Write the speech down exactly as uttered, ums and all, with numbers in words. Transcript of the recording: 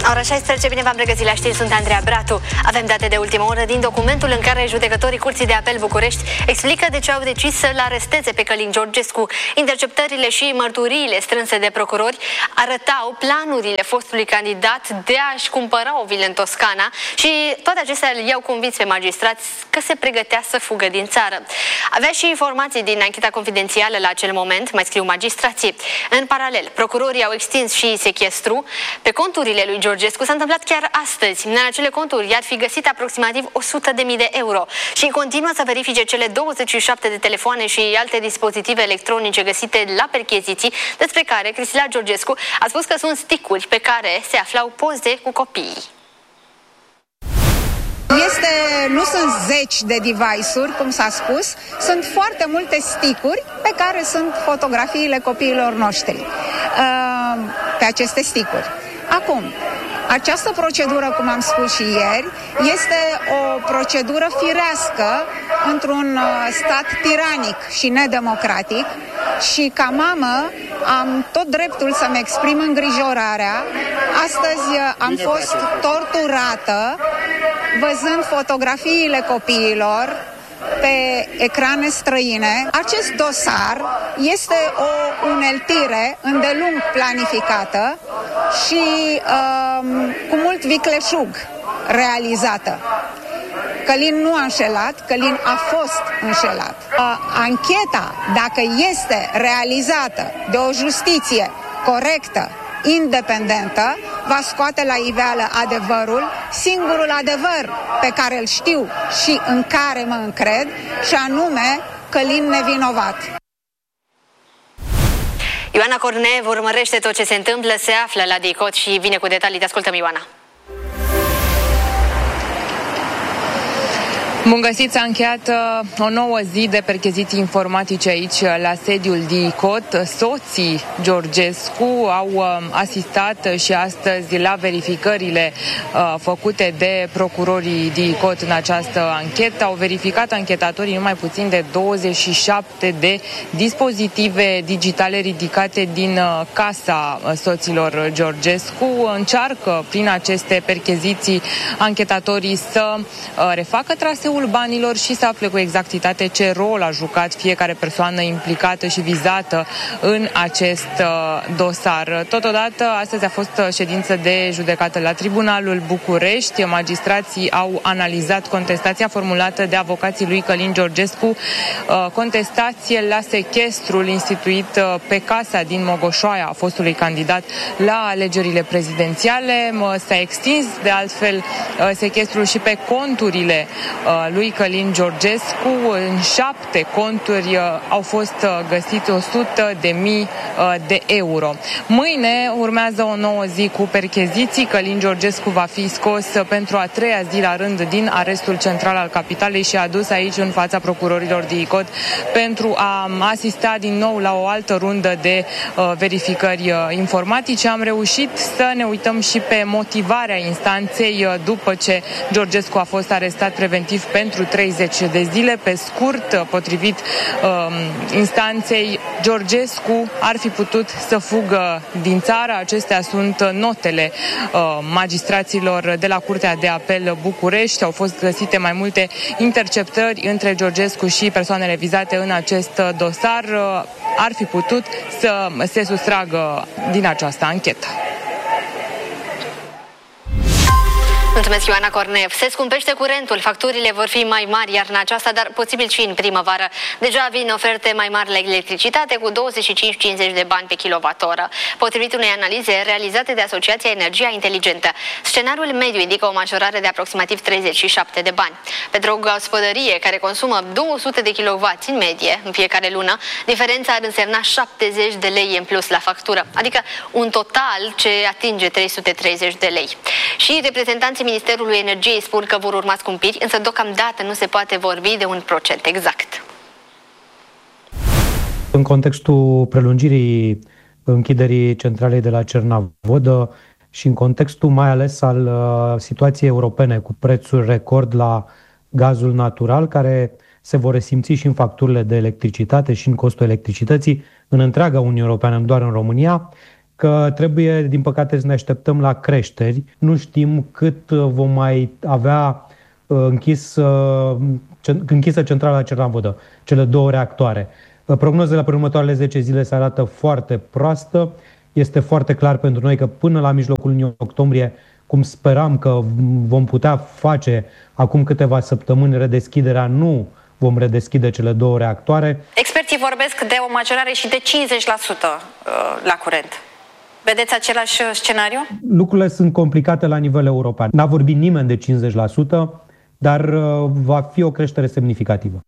Ora șaisprezece, bine v-am regăsit la știri, sunt Andreea Bratu. Avem date de ultimă oră din documentul în care judecătorii Curții de Apel București explică de ce au decis să-l aresteze pe Călin Georgescu. Interceptările și mărturiile strânse de procurori arătau planurile fostului candidat de a-și cumpăra o vilă în Toscana și toate acestea i-au convins pe magistrați că se pregătea să fugă din țară. Avea și informații din ancheta confidențială la acel moment, mai scriu magistrații. În paralel, procurorii au extins și sechestru pe conturile lui Georgescu. S-a întâmplat chiar astăzi. În acele conturi i-ar fi găsit aproximativ o sută de mii de euro și continuă să verifice cele douăzeci și șapte de telefoane și alte dispozitive electronice găsite la percheziții, despre care Cristina Georgescu a spus că sunt sticuri pe care se aflau poze cu copiii. Este, nu sunt zeci de device-uri, cum s-a spus, sunt foarte multe sticuri pe care sunt fotografiile copiilor noștri uh, pe aceste sticuri. Acum, această procedură, cum am spus și ieri, este o procedură firească într-un stat tiranic și nedemocratic și ca mamă am tot dreptul să-mi exprim îngrijorarea. Astăzi am fost torturată văzând fotografiile copiilor pe ecrane străine. Acest dosar este o uneltire îndelung planificată și um, cu mult vicleșug realizată. Călin nu a înșelat, Călin a fost înșelat. Uh, ancheta, dacă este realizată de o justiție corectă, independentă, va scoate la iveală adevărul, singurul adevăr pe care îl știu și în care mă încred, și anume Călin nevinovat. Ioana Corneev urmărește tot ce se întâmplă, se află la DICOT și vine cu detalii. Te ascultăm, Ioana. Bun găsit, s-a încheiat o nouă zi de percheziții informatice aici la sediul DICOT. Soții Georgescu au asistat și astăzi la verificările făcute de procurorii DICOT în această anchetă. Au verificat anchetatorii numai puțin de douăzeci și șapte de dispozitive digitale ridicate din casa soților Georgescu. Încearcă prin aceste percheziții anchetatorii să refacă traseul banilor și să afle cu exactitate ce rol a jucat fiecare persoană implicată și vizată în acest dosar. Totodată, astăzi a fost ședință de judecată la Tribunalul București. Magistrații au analizat contestația formulată de avocații lui Călin Georgescu, contestație la sechestrul instituit pe casa din Mogoșoaia a fostului candidat la alegerile prezidențiale. S-a extins de altfel sechestrul și pe conturile lui Călin Georgescu. În șapte conturi au fost găsite o sută de mii de euro. Mâine urmează o nouă zi cu percheziții. Călin Georgescu va fi scos pentru a treia zi la rând din arestul central al capitalei și adus aici în fața procurorilor DICOT pentru a asista din nou la o altă rundă de verificări informatice. Am reușit să ne uităm și pe motivarea instanței după ce Georgescu a fost arestat preventiv pentru treizeci de zile. Pe scurt, potrivit uh, instanței, Georgescu ar fi putut să fugă din țară. Acestea sunt notele uh, magistraților de la Curtea de Apel București. Au fost găsite mai multe interceptări între Georgescu și persoanele vizate în acest dosar. Uh, ar fi putut să se sustragă din această anchetă. Mulțumesc, Ioana Corneev. Se scumpește curentul, facturile vor fi mai mari iarna aceasta, dar posibil și în primăvară. Deja vin oferte mai mari la electricitate cu douăzeci și cinci cincizeci de bani pe kilowattoră. Potrivit unei analize realizate de Asociația Energia Inteligentă, scenariul mediu indică o majorare de aproximativ treizeci și șapte de bani. Pentru o gospodărie care consumă două sute de kilowați în medie în fiecare lună, diferența ar însemna șaptezeci de lei în plus la factură, adică un total ce atinge trei sute treizeci de lei. Și reprezentanții Ministerului Energiei spun că vor urma scumpiri, însă deocamdată nu se poate vorbi de un procent exact. În contextul prelungirii închiderii centralei de la Cernavodă și în contextul mai ales al uh, situației europene cu prețuri record la gazul natural, care se vor resimți și în facturile de electricitate și în costul electricității în întreaga Uniune Europeană, nu doar în România, că trebuie, din păcate, să ne așteptăm la creșteri. Nu știm cât vom mai avea închis, închisă centrala Cernavodă, cele două reactoare. Prognozele pe următoarele zece zile se arată foarte proastă. Este foarte clar pentru noi că până la mijlocul lunii octombrie, cum speram că vom putea face acum câteva săptămâni redeschiderea, nu vom redeschide cele două reactoare. Experții vorbesc de o majorare și de cincizeci la sută la curent. Vedeți același scenariu? Lucrurile sunt complicate la nivel european. N-a vorbit nimeni de cincizeci la sută, dar va fi o creștere semnificativă.